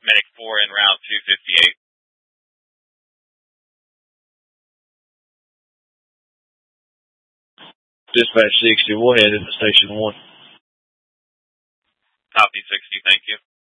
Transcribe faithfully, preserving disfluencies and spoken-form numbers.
Medic four en route two fifty-eight. Dispatch sixty, we'll head into Station one. Copy sixty, thank you.